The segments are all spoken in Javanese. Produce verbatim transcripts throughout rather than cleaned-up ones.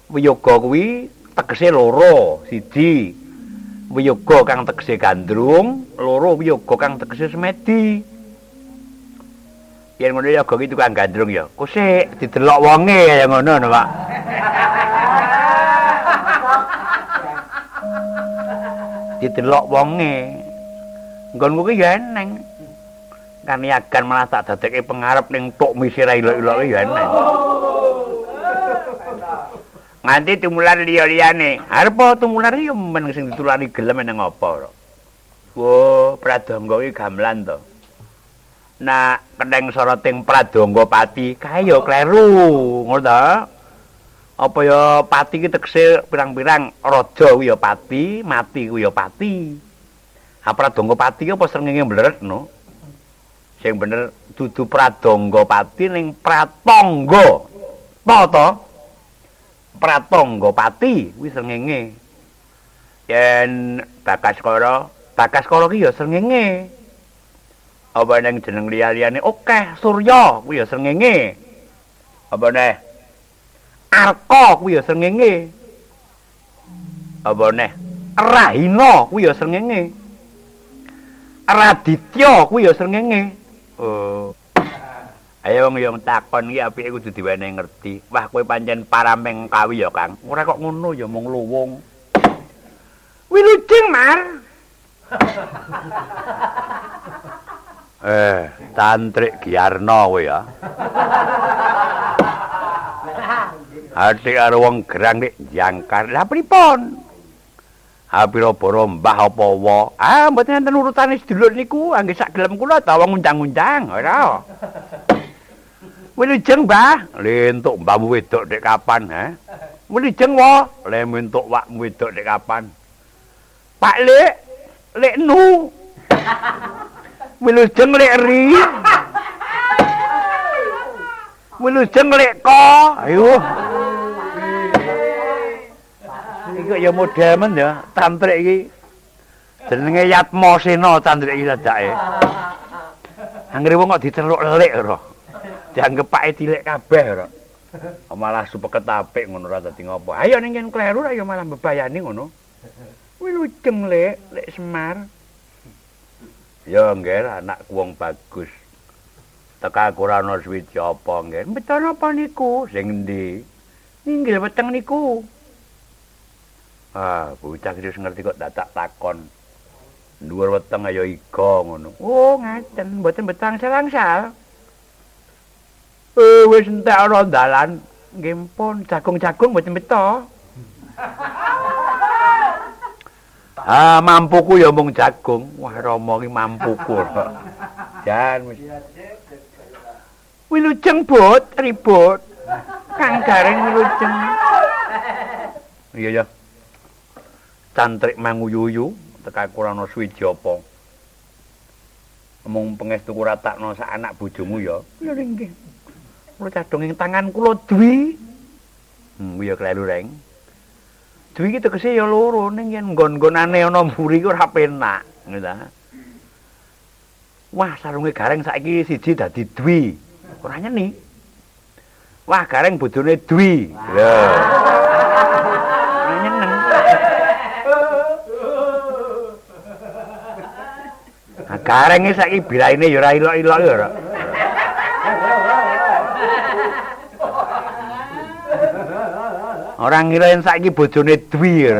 wiyoga kuwi tegese loro, siji wiyoga kang tegese gandrung, loro wiyoga kang tegese semedi. Yen ngono yoga iki tukang gandrung ya. Kusik didelok wonge kaya ngono lho, Pak. Didelok wonge. Nggonku ki ya eneng. Kaniagan malah tak dadekke pengarep ning tok misira ilok-iloke ya eneng. Nganti tumular liya-liyane. Arep tumular ya men sing ditulari gelem nang apa. Wo, pradangga iki gamelan to. Nah, keneng soroting pradangga pati kae ya kleru, ngono to. Apa ya pati ki tegese pirang-pirang raja kuwi ya pati, mati kuwi ya pati. Ha pradangga pati ki apa srengenge mleret no. Sing bener dudu pradangga pati ning pratangga. Apa to? Pratangga pati kuwi srengenge. Yen Bagaskara, Bagaskara ki ya srengenge. Apa nang jeneng liya-liyane akeh Surya kuwi ya srengenge. Apa neh Arka kuwi ya srengenge. Apa neh Rahina kuwi ya srengenge. Raditya kuwi ya srengenge. Oh. Ayo wong yo takon iki apike kudu diwenehi ngerti. Wah kowe pancen parameng kawi ya, Kang. Ora kok ngono ya mung luwung. Wilujeng, Mar. Eh, Tantrik Giarna kowe ya. Ati karo wong gerang nek jangkar. Lah pripun? Ha pira para mbah apa wa? Ah, mboten enten urutane sedulur niku, angge sak gelem kula ta wong undang-undang, ora. Wilujeng, Mbah. Le entuk mbahmu wedok nek kapan, ha? Wilujeng wa, le entuk wakmu wedok nek kapan? Pak Lek, Lek Nu. Wilujeng Lek Ri. Wilujeng Lek Ko. Ayo. Iki ya model men ya, tantrik iki. Jenenge Yatmasena tantrik iki sadake. Anggere wong kok diteluk lelik ora. Dianggepake dilek kabeh ora. Malah supeket apik ngono ora dadi ngopo. Ayo ning yen kleru ayo malah mbebayani ngono. Wilujeng Lek, Lek Semar. Ya nggih anakku wong bagus. Teka ora ana suwiji apa nggih. Mbeton apa niku? Sing endi? Ninggil weteng niku. Ah, bocah iki wis ngerti kok dadak takon. Dhuwur weteng ya iga ngono. Oh, ngaten, mboten betang selangsal. Eh, wis entek ana dalan. Nggih pun, jagung-jagung mboten beto. Ah, mampuku ya mung jagung. Wah, Rama iki mampuku. Jan wis. Wilujeng bot, ribut. Kang Gareng wilujeng. Iya ya. Tantrik manguyuyu teka kurang ana suwiji apa. Mung pengestu ora takno sak anak bojomu ya. Ya nggih. Kula cadhong ing tangan kula Dwi. Hmm, ya kleru reng. Dwi iki tegese ya loro ning yen nggon-nggonane ana mburi ora penak, ngono ta. Wah, sarunge Gareng saiki siji dadi Dwi. Ora nyeni. Wah, Gareng bojone Dwi. Lho. Ora nyeneng. Nah, Gareng iki saiki biraine ya ora ilok-ilok ya ora. Ora ngirain saiki bojone Dwi ya.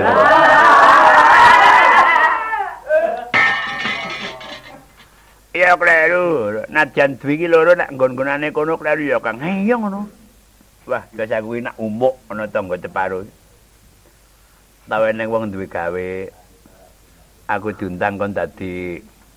Ya kleru, nadyan Dwi iki loro nek nggon-ngonane kono kleru ya Kang. Ha iya ngono. Wah, biasa kuwi nak umuk ana tangga Ceparo. Tawe ning wong duwe gawe. Aku diundang kon dadi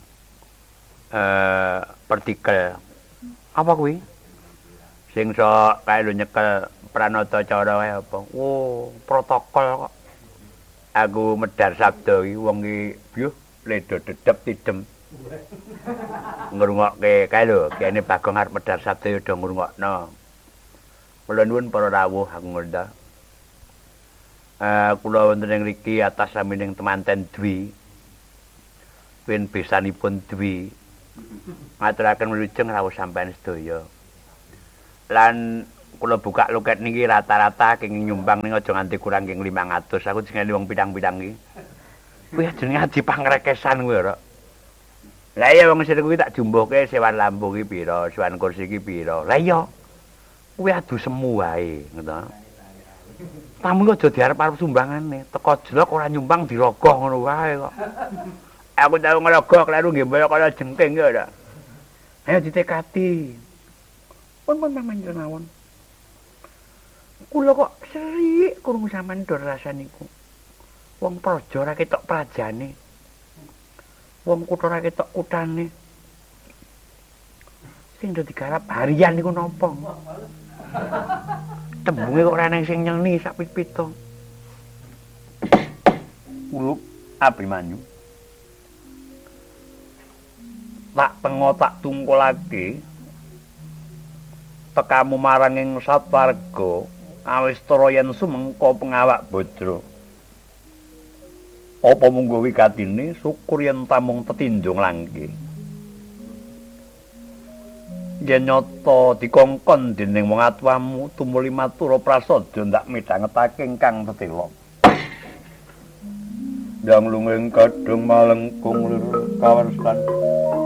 eh partikel. Apa kuwi? Sing iso kae lho nyekel pranata cara wae apa. Oh, protokol kok. Aku medhar sabda iki wong iki biyuh ledo dedep tidem. Ngrungokke kae lho, kene Bagong arep medhar sabda ya do ngrungokno. Kula nuwun para rawuh aku ngendha. Eh kula wonten ing mriki atas samining temanten Dwi. Pin besanipun Dwi. Ngaturaken wilujeng rawuh sampeyan sedaya. Lan kula buka loket niki rata-rata kenging nyumbang ning aja nganti kurang keng limang atus. Aku jenenge wong pidang-pidang iki. Kuwi jenenge aji pangrekesan kuwi ora. Lah iya wong sing kuwi tak jumbuhke sewan lampu iki pira, sewan kursi iki pira. Lah iya. Kuwi adu semu wae, ngono. Tamu aja diarep-arep sumbangane. Teko jlok ora nyumbang dirogoh ngono wae kok. Aku tau ngerogoh kleru nggih mbaya kaya jengking ya ora. Ayo ditekati. Pun pun manjen mawon. Kula kok serik krungu sampean dor rasaniku. Wong praja ora ketok prajane. Wong kutha ora ketok kutane. Sing do digarap harian niku napa? Tembunge kok ora nang sing nyeni sak pipito. Ulup Abimanyu. Tak tengo tak tungkulake tekamu marang ing satwarga awistara yen sumengko pengawak Badra. Apa munggo wikatine syukur yen tamung tetindung langke. Yen nyata dikongkon dening wong atuwamu tumuli matura prasaja ndak midhangetake ingkang tetela. Yang lungeng kadung malengkung lir kawersan